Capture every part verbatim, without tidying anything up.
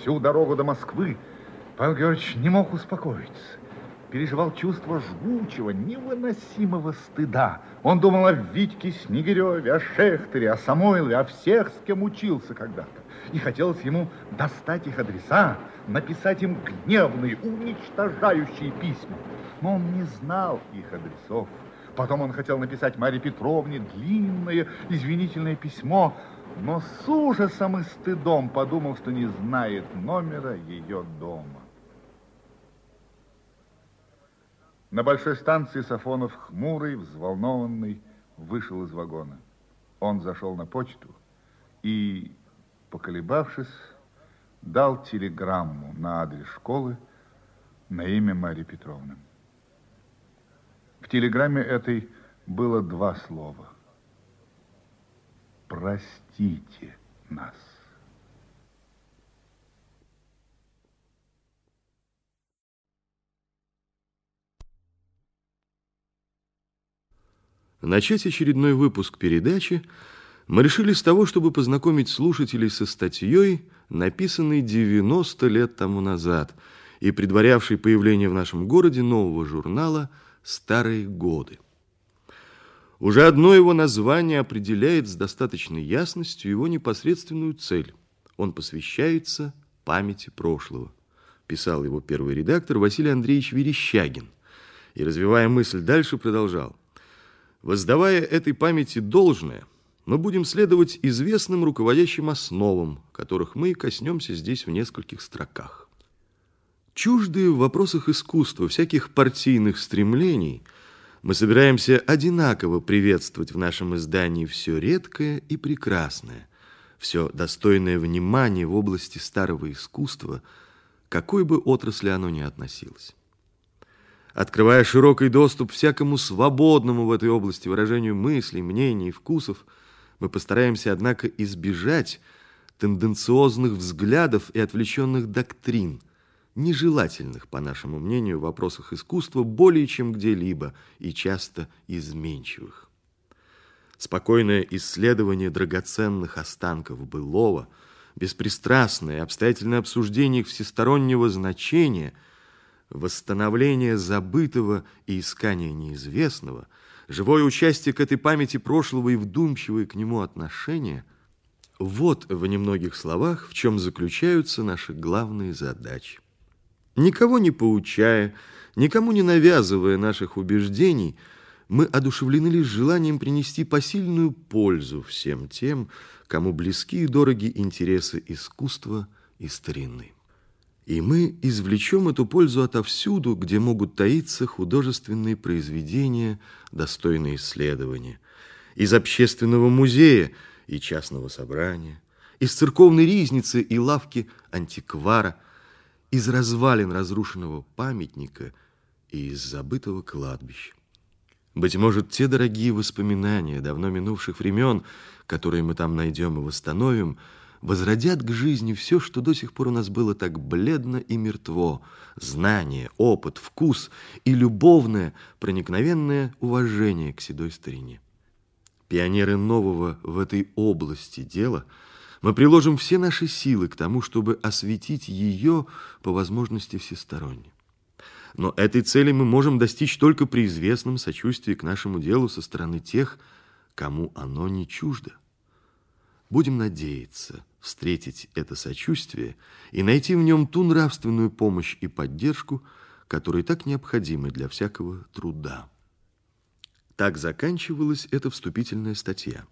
Всю дорогу до Москвы Павел Георгиевич не мог успокоиться. Переживал чувство жгучего, невыносимого стыда. Он думал о Витьке Снегиреве, о Шехтере, о Самойлове, о всех, с кем учился когда-то. И хотелось ему достать их адреса, написать им гневные, уничтожающие письма. Но он не знал их адресов. Потом он хотел написать Марье Петровне длинное извинительное письмо, но с ужасом и стыдом подумал, что не знает номера ее дома. На большой станции Сафонов, хмурый, взволнованный, вышел из вагона. Он зашел на почту и, поколебавшись, дал телеграмму на адрес школы на имя Марьи Петровны. В телеграмме этой было два слова. «Простите нас». Начать очередной выпуск передачи мы решили с того, чтобы познакомить слушателей со статьей, написанной девяносто лет тому назад и предварявшей появление в нашем городе нового журнала «Старые годы». Уже одно его название определяет с достаточной ясностью его непосредственную цель. Он посвящается памяти прошлого. Писал его первый редактор Василий Андреевич Верещагин. И, развивая мысль дальше, продолжал. Воздавая этой памяти должное, мы будем следовать известным руководящим основам, которых мы и коснемся здесь в нескольких строках. Чуждые в вопросах искусства всяких партийных стремлений, мы собираемся одинаково приветствовать в нашем издании все редкое и прекрасное, все достойное внимания в области старого искусства, какой бы отрасли оно ни относилось. Открывая широкий доступ всякому свободному в этой области выражению мыслей, мнений и вкусов, мы постараемся, однако, избежать тенденциозных взглядов и отвлеченных доктрин, нежелательных, по нашему мнению, в вопросах искусства более чем где-либо и часто изменчивых. Спокойное исследование драгоценных останков былого, беспристрастное обстоятельное обсуждение их всестороннего значения, восстановление забытого и искание неизвестного, живое участие к этой памяти прошлого и вдумчивое к нему отношение – вот в немногих словах, в чем заключаются наши главные задачи. Никого не поучая, никому не навязывая наших убеждений, мы одушевлены лишь желанием принести посильную пользу всем тем, кому близки и дороги интересы искусства и старины. И мы извлечем эту пользу отовсюду, где могут таиться художественные произведения, достойные исследования. Из общественного музея и частного собрания, из церковной ризницы и лавки антиквара, из развалин разрушенного памятника и из забытого кладбища. Быть может, те дорогие воспоминания давно минувших времен, которые мы там найдем и восстановим, возродят к жизни все, что до сих пор у нас было так бледно и мертво: знание, опыт, вкус и любовное, проникновенное уважение к седой старине. Пионеры нового в этой области дела, мы приложим все наши силы к тому, чтобы осветить ее по возможности всесторонне. Но этой цели мы можем достичь только при известном сочувствии к нашему делу со стороны тех, кому оно не чуждо. Будем надеяться встретить это сочувствие и найти в нем ту нравственную помощь и поддержку, которые так необходимы для всякого труда. Так заканчивалась эта вступительная статья.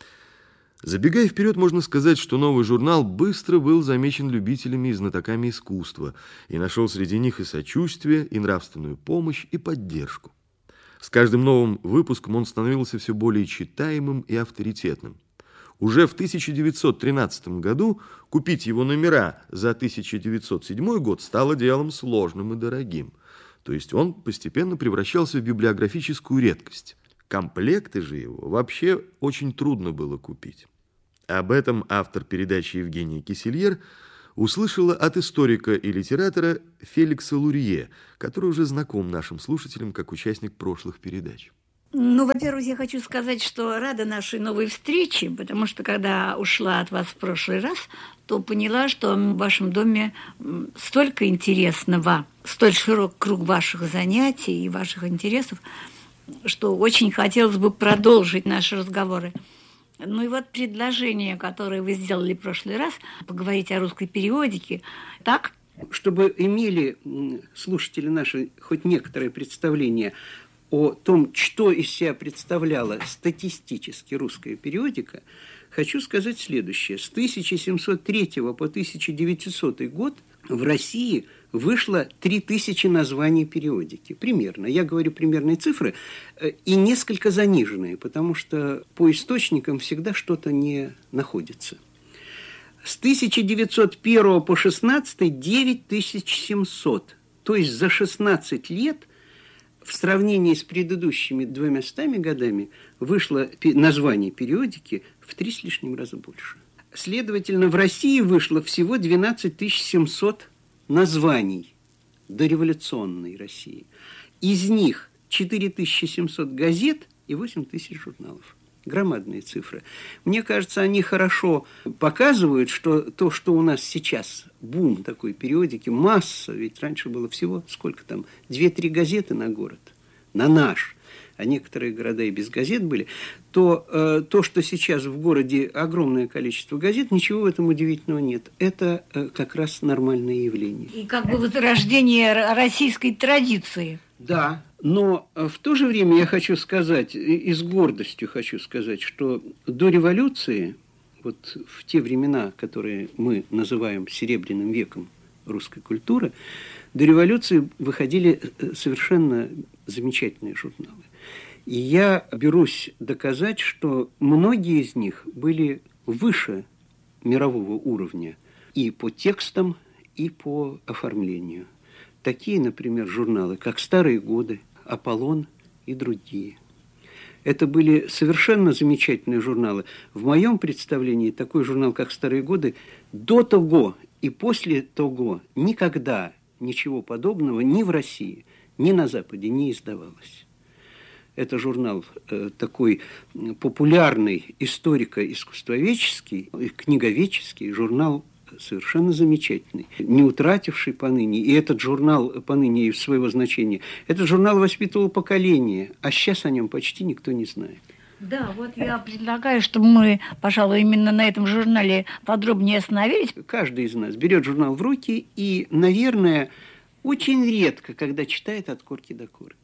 Забегая вперед, можно сказать, что новый журнал быстро был замечен любителями и знатоками искусства и нашел среди них и сочувствие, и нравственную помощь, и поддержку. С каждым новым выпуском он становился все более читаемым и авторитетным. Уже в тысяча девятьсот тринадцатом году купить его номера за тысяча девятьсот седьмой год стало делом сложным и дорогим. То есть он постепенно превращался в библиографическую редкость. Комплекты же его вообще очень трудно было купить. Об этом автор передачи Евгения Кисельер услышала от историка и литератора Феликса Лурье, который уже знаком нашим слушателям как участник прошлых передач. Ну, во-первых, я хочу сказать, что рада нашей новой встрече, потому что, когда ушла от вас в прошлый раз, то поняла, что в вашем доме столько интересного, столь широк круг ваших занятий и ваших интересов, что очень хотелось бы продолжить наши разговоры. Ну и вот предложение, которое вы сделали в прошлый раз, поговорить о русской периодике, так? Чтобы имели слушатели наши хоть некоторое представление о том, что из себя представляла статистически русская периодика, хочу сказать следующее. С тысяча семьсот третьего по тысяча девятисотый год в России вышло три тысячи названий периодики. Примерно. Я говорю примерные цифры и несколько заниженные, потому что по источникам всегда что-то не находится. С тысяча девятьсот первого по шестнадцатый девять тысяч семьсот. То есть за шестнадцать лет в сравнении с предыдущими двумястами годами вышло названий периодики в три с лишним раза больше. Следовательно, в России вышло всего двенадцать тысяч семьсот названий дореволюционной России. Из них четыре тысячи семьсот газет и восемь тысяч журналов. Громадные цифры. Мне кажется, они хорошо показывают, что то, что у нас сейчас бум такой периодики, масса, ведь раньше было всего, сколько там, две-три газеты на город, на наш, а некоторые города и без газет были, то э, то, что сейчас в городе огромное количество газет, ничего в этом удивительного нет. Это э, как раз нормальное явление. И как бы вот рождение российской традиции. Да, но в то же время я хочу сказать, и с гордостью хочу сказать, что до революции, вот в те времена, которые мы называем серебряным веком русской культуры, до революции выходили совершенно замечательные журналы. И я берусь доказать, что многие из них были выше мирового уровня и по текстам, и по оформлению. Такие, например, журналы, как «Старые годы», «Аполлон» и другие. Это были совершенно замечательные журналы. В моем представлении такой журнал, как «Старые годы», до того и после того никогда ничего подобного ни в России, ни на Западе не издавалось. Это журнал э, такой популярный, историко-искусствоведческий, книговедческий, журнал совершенно замечательный, не утративший поныне, и этот журнал поныне своего значения, этот журнал воспитывал поколение, а сейчас о нем почти никто не знает. Да, вот я предлагаю, чтобы мы, пожалуй, именно на этом журнале подробнее остановились. Каждый из нас берет журнал в руки и, наверное, очень редко, когда читает от корки до корки.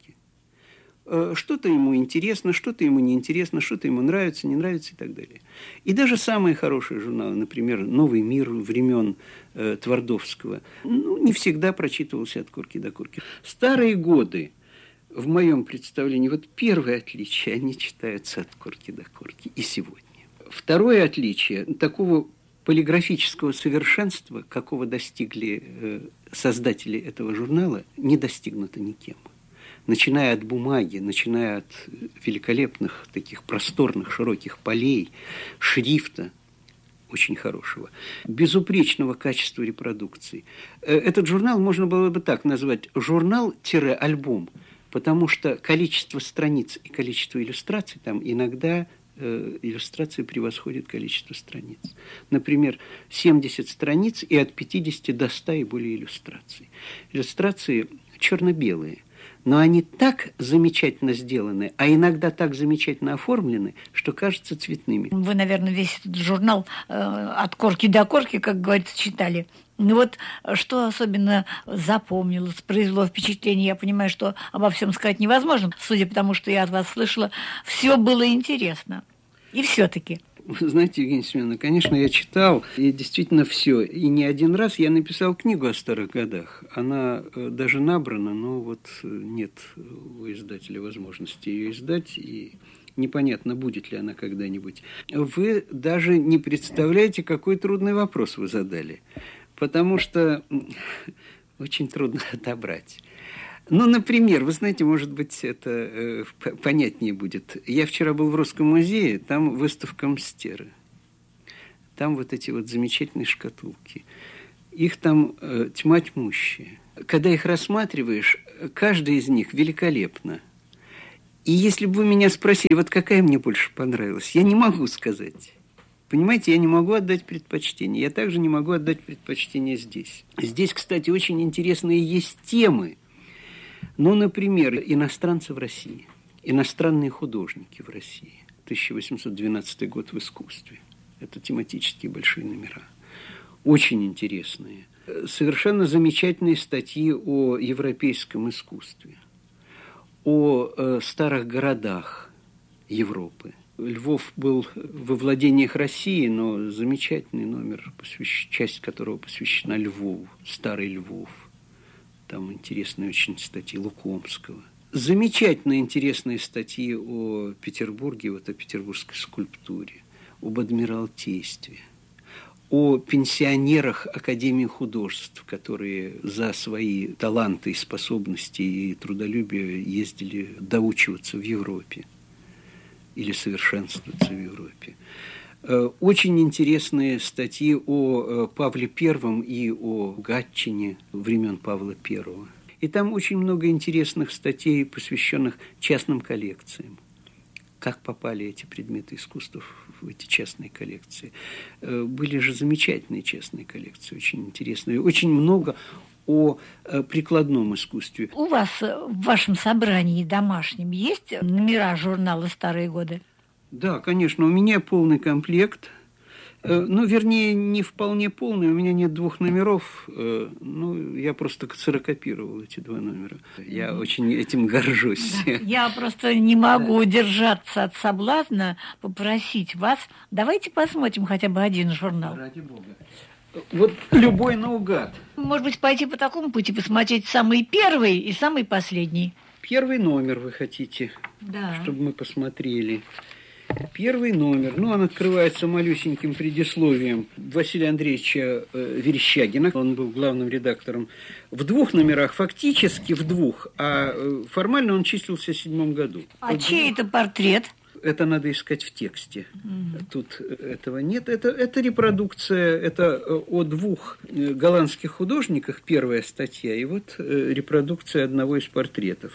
Что-то ему интересно, что-то ему не интересно, что-то ему нравится, не нравится и так далее. И даже самые хорошие журналы, например, «Новый мир» времен э, Твардовского, ну, не всегда прочитывался от корки до корки. «Старые годы», в моем представлении, вот первое отличие, они читаются от корки до корки и сегодня. Второе отличие, такого полиграфического совершенства, какого достигли э, создатели этого журнала, не достигнуто никем. Начиная от бумаги, начиная от великолепных таких просторных, широких полей, шрифта очень хорошего, безупречного качества репродукции. Этот журнал можно было бы так назвать: журнал-альбом, потому что количество страниц и количество иллюстраций там иногда э, иллюстрации превосходят количество страниц. Например, семьдесят страниц и от пятидесяти до ста и более иллюстраций. Иллюстрации черно-белые. Но они так замечательно сделаны, а иногда так замечательно оформлены, что кажутся цветными. Вы, наверное, весь этот журнал э, от корки до корки, как говорится, читали. Ну вот, что особенно запомнилось, произвело впечатление? Я понимаю, что обо всем сказать невозможно. Судя по тому, что я от вас слышала, все было интересно. И все-таки... Вы знаете, Евгения Семеновна, конечно, я читал, и действительно все. И не один раз я написал книгу о старых годах. Она даже набрана, но вот нет у издателя возможности ее издать, и непонятно, будет ли она когда-нибудь. Вы даже не представляете, какой трудный вопрос вы задали, потому что очень трудно отобрать. Ну, например, вы знаете, может быть, это э, понятнее будет. Я вчера был в Русском музее, там выставка Мстера. Там вот эти вот замечательные шкатулки. Их там э, тьма тьмущая. Когда их рассматриваешь, каждая из них великолепна. И если бы вы меня спросили, вот какая мне больше понравилась, я не могу сказать. Понимаете, я не могу отдать предпочтение. Я также не могу отдать предпочтение здесь. Здесь, кстати, очень интересные есть темы. Ну, например, иностранцы в России, иностранные художники в России. тысяча восемьсот двенадцатый год в искусстве. Это тематические большие номера. Очень интересные. Совершенно замечательные статьи о европейском искусстве, о э, старых городах Европы. Львов был во владениях России, но замечательный номер, посвящ... часть которого посвящена Львову, старый Львов. Там интересные очень статьи Лукомского. Замечательно интересные статьи о Петербурге, вот о петербургской скульптуре, об Адмиралтействе, о пенсионерах Академии художеств, которые за свои таланты и способности и трудолюбие ездили доучиваться в Европе или совершенствоваться в Европе. Очень интересные статьи о Павле Первом и о Гатчине времен Павла Первого. И там очень много интересных статей, посвященных частным коллекциям. Как попали эти предметы искусства в эти частные коллекции. Были же замечательные частные коллекции, очень интересные. Очень много о прикладном искусстве. У вас в вашем собрании домашнем есть номера журнала «Старые годы»? Да, конечно, у меня полный комплект. Ну, вернее, не вполне полный, у меня нет двух номеров. Ну, я просто ксерокопировал эти два номера. Я mm-hmm. очень этим горжусь. Да. Я просто не могу удержаться от соблазна попросить вас. Давайте посмотрим хотя бы один журнал. Ради бога. Вот любой наугад. Может быть, пойти по такому пути, посмотреть самый первый и самый последний. Первый номер вы хотите, да. чтобы мы посмотрели. Первый номер, ну, он открывается малюсеньким предисловием Василия Андреевича э, Верещагина. Он был главным редактором в двух номерах, фактически в двух, а э, формально он числился в седьмом году. А вот чей это портрет? Это надо искать в тексте. Mm-hmm. Тут этого нет. Это, это репродукция, это о двух голландских художниках, первая статья, и вот э, репродукция одного из портретов.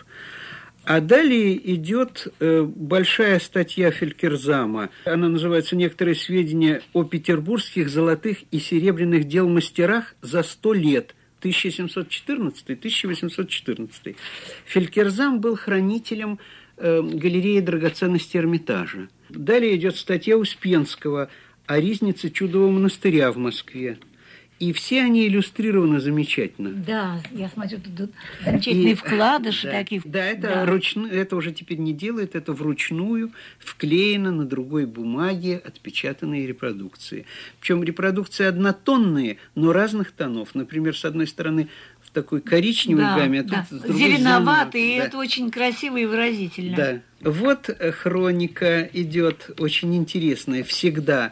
А далее идет э, большая статья Фелькерзама. Она называется «Некоторые сведения о петербургских золотых и серебряных дел мастерах за сто лет». тысяча семьсот четырнадцатый - тысяча восемьсот четырнадцатый. Фелькерзам был хранителем э, галереи драгоценностей Эрмитажа. Далее идет статья Успенского о ризнице Чудового монастыря в Москве. И все они иллюстрированы замечательно. Да, я смотрю, тут замечательные и, вкладыши да, такие. Да, это, да. Ручно, это уже теперь не делают, это вручную вклеено на другой бумаге отпечатанные репродукции. Причем репродукции однотонные, но разных тонов. Например, с одной стороны в такой коричневой да, гамме, а да. тут с другой зеленоватый, и да. это очень красиво и выразительно. Да. Вот хроника идет очень интересная всегда.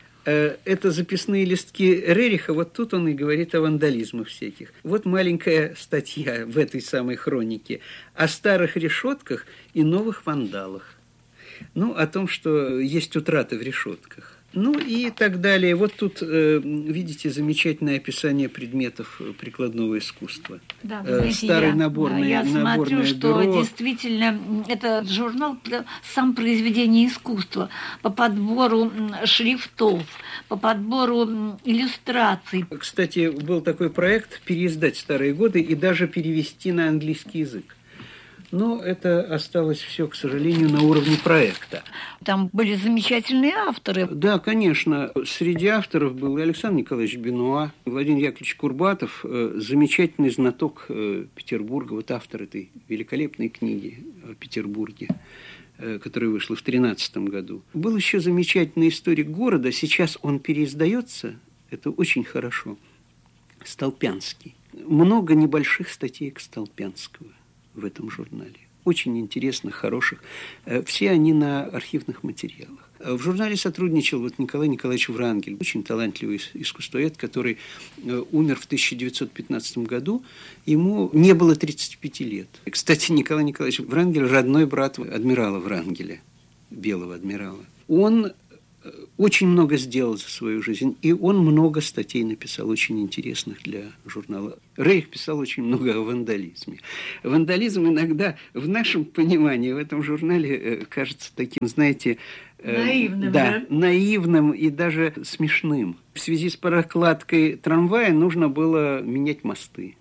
Это записные листки Рериха, вот тут он и говорит о вандализмах всяких. Вот маленькая статья в этой самой хронике о старых решетках и новых вандалах. Ну, о том, что есть утраты в решетках. Ну и так далее. Вот тут, видите, замечательное описание предметов прикладного искусства. Да, вы знаете, старый я, наборный, я наборное смотрю, что бюро. Действительно этот журнал сам произведение искусства по подбору шрифтов, по подбору иллюстраций. Кстати, был такой проект переиздать «Старые годы» и даже перевести на английский язык. Но это осталось все, к сожалению, на уровне проекта. Там были замечательные авторы. Да, конечно. Среди авторов был и Александр Николаевич Бенуа, Владимир Яковлевич Курбатов, замечательный знаток Петербурга, вот автор этой великолепной книги о Петербурге, которая вышла в тринадцатом году. Был еще замечательный историк города, сейчас он переиздается, это очень хорошо, Столпянский. Много небольших статей Столпянского в этом журнале. Очень интересных, хороших. Все они на архивных материалах. В журнале сотрудничал вот Николай Николаевич Врангель, очень талантливый искусствовед, который умер в тысяча девятьсот пятнадцатом году. Ему не было тридцати пяти лет. Кстати, Николай Николаевич Врангель – родной брат адмирала Врангеля, белого адмирала. Он очень много сделал за свою жизнь, и он много статей написал, очень интересных для журнала. Рейх писал очень много о вандализме. Вандализм иногда в нашем понимании в этом журнале кажется таким, знаете, наивным, да, да? наивным и даже смешным. В связи с прокладкой трамвая нужно было менять мосты.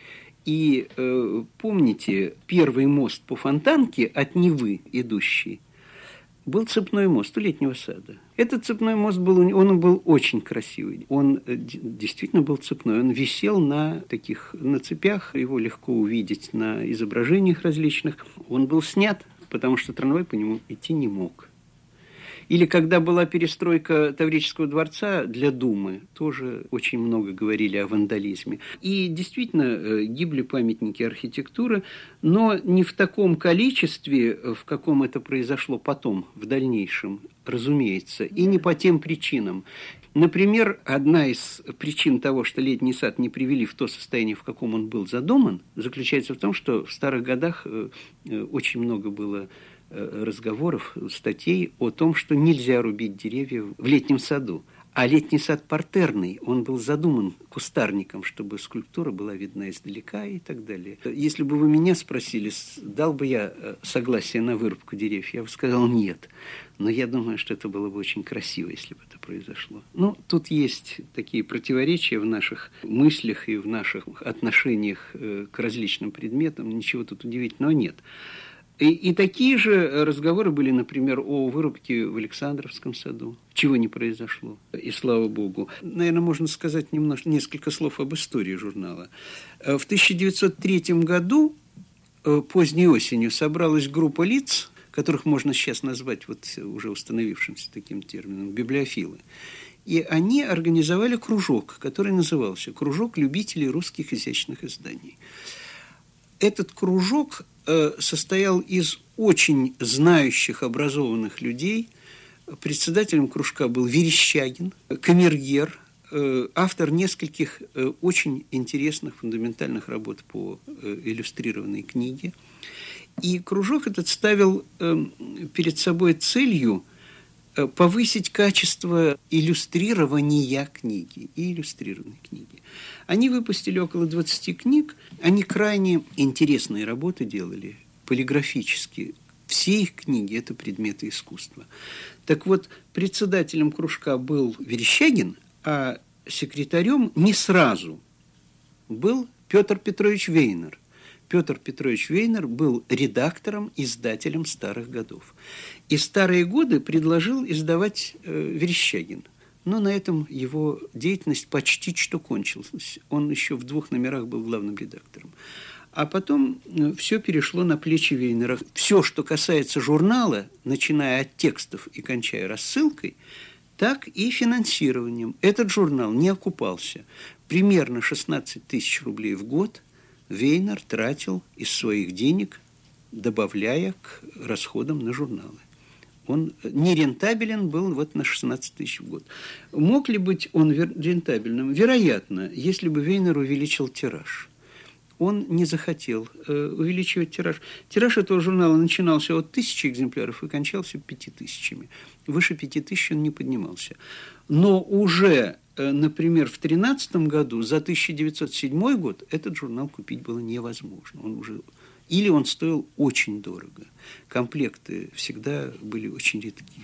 И э, помните, первый мост по Фонтанке от Невы идущий был цепной мост у Летнего сада. Этот цепной мост был, он был очень красивый. Он действительно был цепной. Он висел на таких, на цепях. Его легко увидеть на изображениях различных. Он был снят, потому что трамвай по нему идти не мог. Или когда была перестройка Таврического дворца для Думы, тоже очень много говорили о вандализме. И действительно гибли памятники архитектуры, но не в таком количестве, в каком это произошло потом, в дальнейшем, разумеется, и не по тем причинам. Например, одна из причин того, что Летний сад не привели в то состояние, в каком он был задуман, заключается в том, что в старых годах очень много было разговоров, статей о том, что нельзя рубить деревья в Летнем саду. А Летний сад партерный, он был задуман кустарником, чтобы скульптура была видна издалека и так далее. Если бы вы меня спросили, дал бы я согласие на вырубку деревьев, я бы сказал нет. Но я думаю, что это было бы очень красиво, если бы это произошло. Ну, тут есть такие противоречия в наших мыслях и в наших отношениях к различным предметам. Ничего тут удивительного нет. И, и такие же разговоры были, например, о вырубке в Александровском саду, чего не произошло, и слава богу. Наверное, можно сказать немножко, несколько слов об истории журнала. В тысяча девятьсот третьем году, поздней осенью, собралась группа лиц, которых можно сейчас назвать вот уже установившимся таким термином, библиофилы. И они организовали кружок, который назывался «Кружок любителей русских изящных изданий». Этот кружок состоял из очень знающих, образованных людей. Председателем кружка был Верещагин, камергер, автор нескольких очень интересных фундаментальных работ по иллюстрированной книге. И кружок этот ставил перед собой целью повысить качество иллюстрирования книги и иллюстрированной книги. Они выпустили около двадцати книг. Они крайне интересные работы делали, полиграфические. Все их книги – это предметы искусства. Так вот, председателем кружка был Верещагин, а секретарем не сразу был Петр Петрович Вейнер. Петр Петрович Вейнер был редактором, издателем «Старых годов». И «Старые годы» предложил издавать э, Верещагин. Но на этом его деятельность почти что кончилась. Он еще в двух номерах был главным редактором. А потом все перешло на плечи Вейнера. Все, что касается журнала, начиная от текстов и кончая рассылкой, так и финансированием. Этот журнал не окупался. Примерно шестнадцать тысяч рублей в год Вейнер тратил из своих денег, добавляя к расходам на журналы. Он нерентабелен был вот на шестнадцать тысяч в год. Мог ли быть он рентабельным? Вероятно, если бы Вейнер увеличил тираж. Он не захотел э, увеличивать тираж. Тираж этого журнала начинался от тысячи экземпляров и кончался пяти тысячами. Выше пяти тысяч он не поднимался. Но уже, э, например, в тринадцатом году, за тысяча девятьсот седьмой год, этот журнал купить было невозможно. Он уже... Или он стоил очень дорого. Комплекты всегда были очень редки.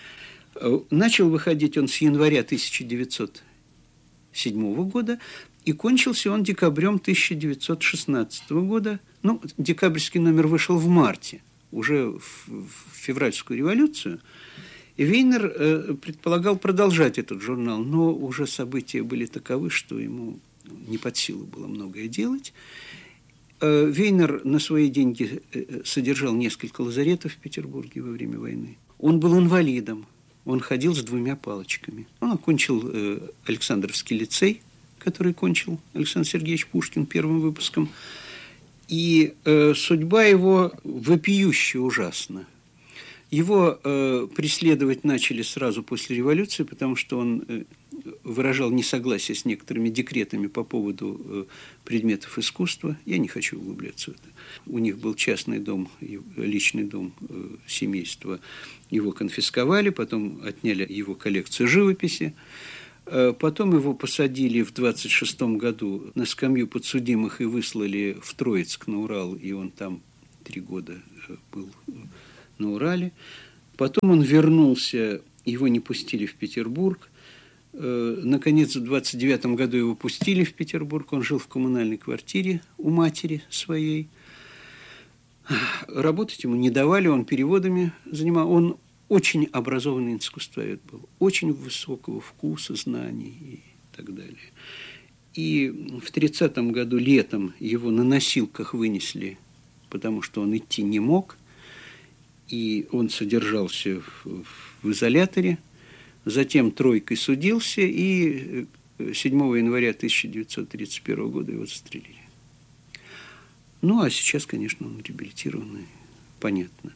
Начал выходить он с января тысяча девятьсот седьмого года, и кончился он декабрем тысяча девятьсот шестнадцатого года. Ну, декабрьский номер вышел в марте, уже в, в февральскую революцию. И Вейнер э, предполагал продолжать этот журнал, но уже события были таковы, что ему не под силу было многое делать. Вейнер на свои деньги содержал несколько лазаретов в Петербурге во время войны. Он был инвалидом, он ходил с двумя палочками. Он окончил Александровский лицей, который кончил Александр Сергеевич Пушкин первым выпуском. И судьба его вопиюще ужасна. Его преследовать начали сразу после революции, потому что он выражал несогласие с некоторыми декретами по поводу предметов искусства. Я не хочу углубляться в это. У них был частный дом, личный дом семейства. Его конфисковали, потом отняли его коллекцию живописи. Потом его посадили в двадцать шестом году на скамью подсудимых и выслали в Троицк на Урал, и он там три года был на Урале. Потом он вернулся, его не пустили в Петербург. Наконец, в двадцать девятом году его пустили в Петербург. Он жил в коммунальной квартире у матери своей. Работать ему не давали, он переводами занимал. Он очень образованный искусствовед был, очень высокого вкуса, знаний и так далее. И в тридцатом году летом его на носилках вынесли, потому что он идти не мог, и он содержался в, в изоляторе. Затем тройкой судился, и седьмого января тысяча девятьсот тридцать первого года его застрелили. Ну, а сейчас, конечно, он реабилитированный, понятно.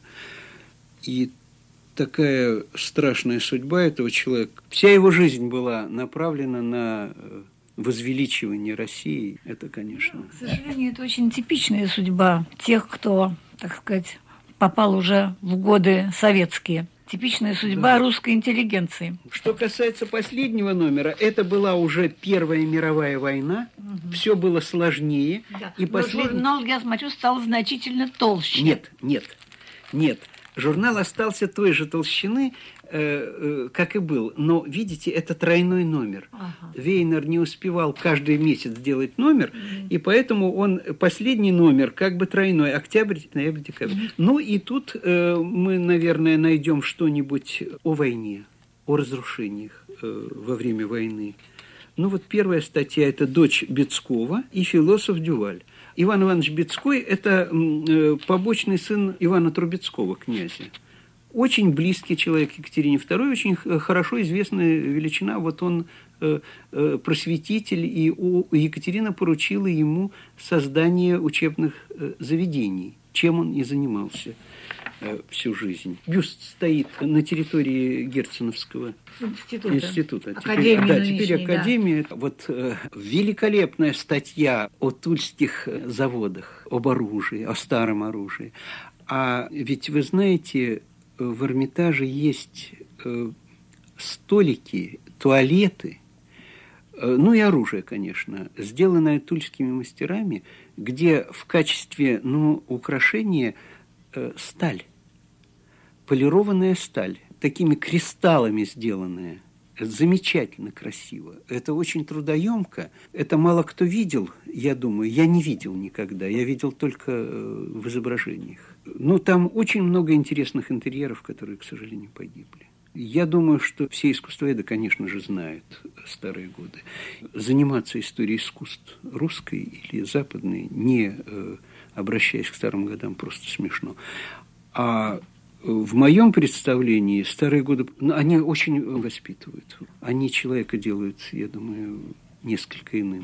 И такая страшная судьба этого человека. Вся его жизнь была направлена на возвеличивание России. Это, конечно... К сожалению, это очень типичная судьба тех, кто, так сказать, попал уже в годы советские. Типичная судьба да. русской интеллигенции. Что касается последнего номера, это была уже Первая мировая война. Угу. Все было сложнее. Да. И Но послед... журнал, я смотрю, стал значительно толще. Нет, нет, нет. Журнал остался той же толщины, э, э, как и был. Но, видите, это тройной номер. Ага. Вейнер не успевал каждый месяц делать номер, mm-hmm. и поэтому он последний номер как бы тройной. Октябрь, ноябрь, декабрь. Mm-hmm. Ну и тут э, мы, наверное, найдем что-нибудь о войне, о разрушениях э, во время войны. Ну вот первая статья – это «Дочь Бецкова» и «Философ Дюваль». Иван Иванович Бецкой – это побочный сын Ивана Трубецкого, князя. Очень близкий человек Екатерине второй, очень хорошо известная величина. Вот он просветитель, и Екатерина поручила ему создание учебных заведений, чем он и занимался всю жизнь. Бюст стоит на территории Герценовского института. института. Академии теперь, да, нынешней, теперь академия. Да. Вот э, великолепная статья о тульских заводах, об оружии, о старом оружии. А ведь вы знаете, в Эрмитаже есть э, столики, туалеты, э, ну и оружие, конечно, сделанное тульскими мастерами, где в качестве ну, украшения э, сталь. Полированная сталь, такими кристаллами сделанная, замечательно красиво. Это очень трудоемко. Это мало кто видел, я думаю. Я не видел никогда. Я видел только в изображениях. Но там очень много интересных интерьеров, которые, к сожалению, погибли. Я думаю, что все искусствоведы, конечно же, знают старые годы. Заниматься историей искусств русской или западной, не обращаясь к старым годам, просто смешно. А в моем представлении старые годы, ну, они очень воспитывают. Они человека делают, я думаю, несколько иным.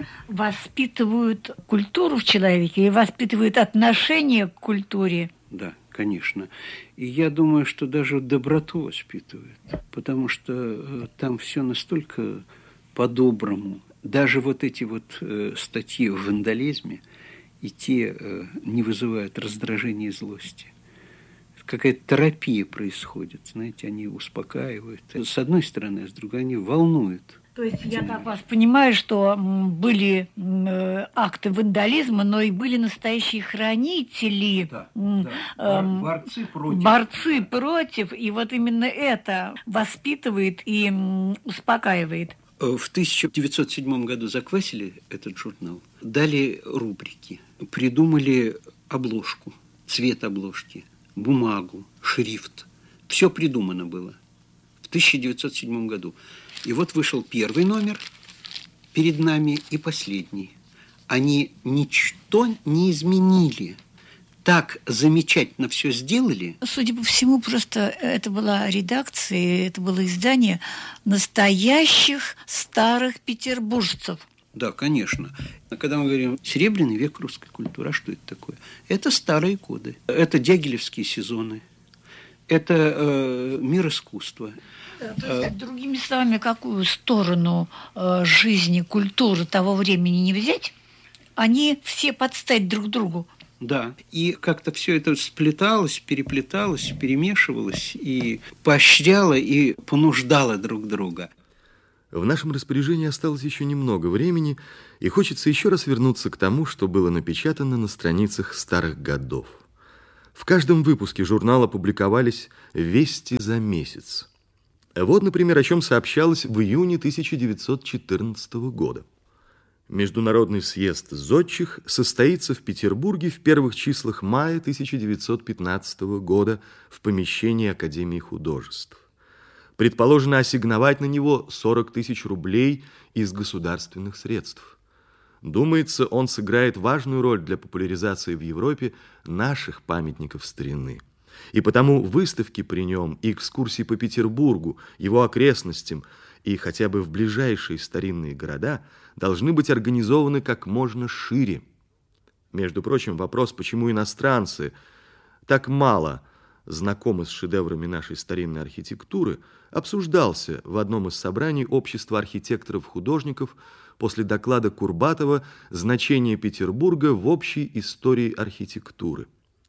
Воспитывают культуру в человеке и воспитывают отношение к культуре. Да, конечно. И я думаю, что даже доброту воспитывают, потому что там все настолько по-доброму. Даже вот эти вот э, статьи о вандализме, и те э, не вызывают раздражения и злости. Какая-то терапия происходит, знаете, они успокаивают. С одной стороны, а с другой они волнуют. То есть я так вас понимаю, что были акты вандализма, но и были настоящие хранители, да, да. Эм, борцы против. Борцы против, и вот именно это воспитывает и успокаивает. В тысяча девятьсот седьмом году заквасили этот журнал, дали рубрики, придумали обложку, цвет обложки, бумагу, шрифт. Все придумано было в тысяча девятьсот седьмом году. И вот вышел первый номер перед нами и последний. Они ничто не изменили. Так замечательно все сделали. Судя по всему, просто это была редакция, это было издание настоящих старых петербуржцев. Да, конечно. Когда мы говорим «Серебряный век русской культуры», а что это такое? Это старые годы. Это дягилевские сезоны. Это э, мир искусства. Да, то есть, другими словами, какую сторону э, жизни, культуры того времени не взять, они все подстать друг другу. Да, и как-то все это сплеталось, переплеталось, перемешивалось и поощряло и понуждало друг друга. В нашем распоряжении осталось еще немного времени, и хочется еще раз вернуться к тому, что было напечатано на страницах старых годов. В каждом выпуске журнала публиковались «Вести за месяц». Вот, например, о чем сообщалось в июне тысяча девятьсот четырнадцатого года. Международный съезд зодчих состоится в Петербурге в первых числах мая тысяча девятьсот пятнадцатого года в помещении Академии художеств. Предположено ассигновать на него сорок тысяч рублей из государственных средств. Думается, он сыграет важную роль для популяризации в Европе наших памятников старины. И потому выставки при нем и экскурсии по Петербургу, его окрестностям и хотя бы в ближайшие старинные города должны быть организованы как можно шире. Между прочим, вопрос, почему иностранцы так мало знакомы с шедеврами нашей старинной архитектуры, обсуждался в одном из собраний Общества архитекторов-художников после доклада Курбатова «Значение Петербурга в общей истории архитектуры».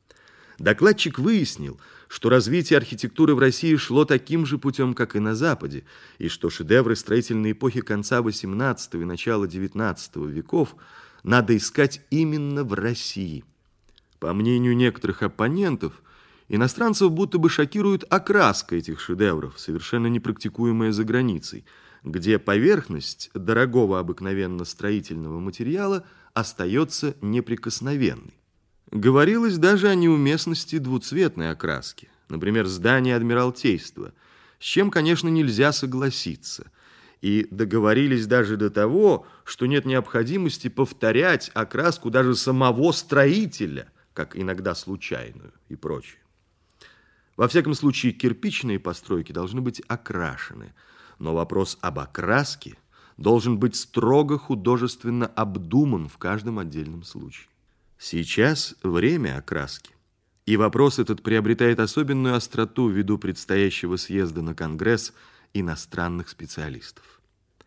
Докладчик выяснил, что развитие архитектуры в России шло таким же путем, как и на Западе, и что шедевры строительной эпохи конца восемнадцатого и начала девятнадцатого веков надо искать именно в России. По мнению некоторых оппонентов, иностранцев будто бы шокирует окраска этих шедевров, совершенно непрактикуемая за границей, где поверхность дорогого обыкновенно строительного материала остается неприкосновенной. Говорилось даже о неуместности двуцветной окраски, например, здания Адмиралтейства, с чем, конечно, нельзя согласиться. И договорились даже до того, что нет необходимости повторять окраску даже самого строителя, как иногда случайную и прочее. Во всяком случае, кирпичные постройки должны быть окрашены, но вопрос об окраске должен быть строго художественно обдуман в каждом отдельном случае. Сейчас время окраски, и вопрос этот приобретает особенную остроту ввиду предстоящего съезда на Конгресс иностранных специалистов.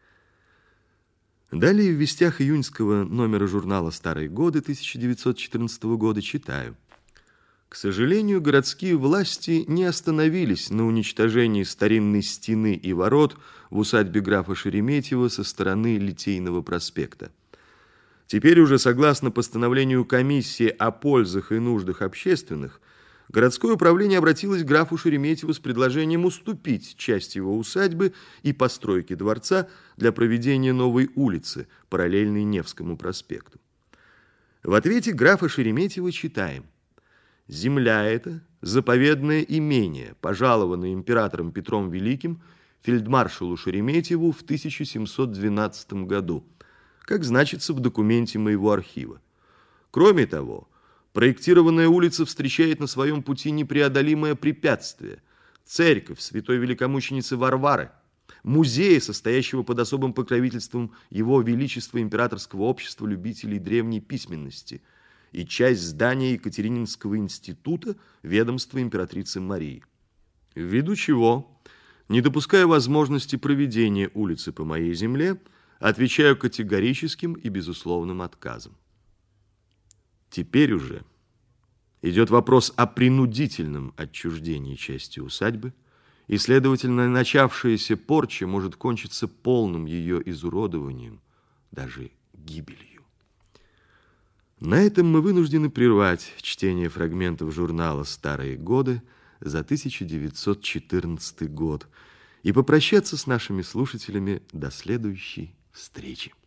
Далее в вестях июньского номера журнала «Старые годы» тысяча девятьсот четырнадцатого года читаю. К сожалению, городские власти не остановились на уничтожении старинной стены и ворот в усадьбе графа Шереметьева со стороны Литейного проспекта. Теперь уже, согласно постановлению комиссии о пользах и нуждах общественных, городское управление обратилось к графу Шереметьеву с предложением уступить часть его усадьбы и постройки дворца для проведения новой улицы, параллельной Невскому проспекту. В ответе графа Шереметьева читаем: «Земля эта, заповедное имение, пожалованное императором Петром Великим фельдмаршалу Шереметьеву в тысяча семьсот двенадцатом году, как значится в документе моего архива. Кроме того, проектированная улица встречает на своем пути непреодолимое препятствие – церковь святой великомученицы Варвары, музея, состоящего под особым покровительством Его Величества Императорского общества любителей древней письменности, и часть здания Екатерининского института ведомства императрицы Марии. Ввиду чего, не допуская возможности проведения улицы по моей земле, отвечаю категорическим и безусловным отказом». Теперь уже идет вопрос о принудительном отчуждении части усадьбы, и, следовательно, начавшаяся порча может кончиться полным ее изуродованием, даже гибелью. На этом мы вынуждены прервать чтение фрагментов журнала «Старые годы» за тысяча девятьсот четырнадцатый год и попрощаться с нашими слушателями до следующей встречи.